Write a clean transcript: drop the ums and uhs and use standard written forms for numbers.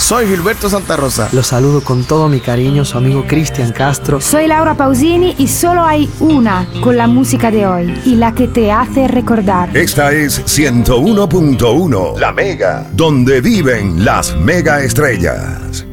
Soy Gilberto Santa Rosa. Los saludo con todo mi cariño, su amigo Cristian Castro. Soy Laura Pausini y solo hay una con la música de hoy y la que te hace recordar. Esta es 101.1, La Mega, donde viven las mega estrellas.